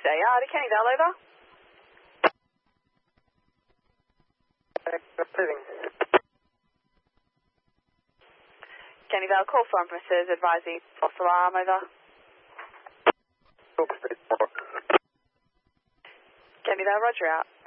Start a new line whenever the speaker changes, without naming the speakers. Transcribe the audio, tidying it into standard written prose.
AR to Kennydale, over.
Receiving.
Kennydale, call from premises advising false alarm, over.
Talk speed 4.
Kennydale, roger out.